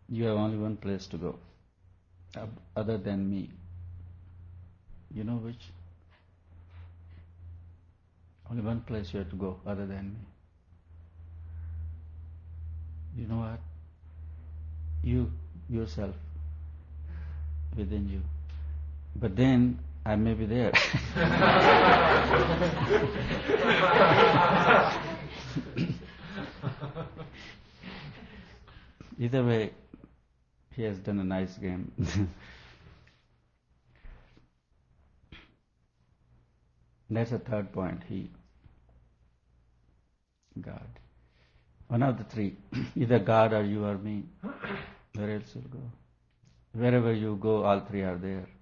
You have only one place to go, other than me. You know which? Only one place you have to go, other than me. You know what? You, yourself, within you. But then I may be there. Either way, he has done a nice game. That's the third point. God. One of the three. Either God or you or me. Where else you'll go? Wherever you go, all three are there.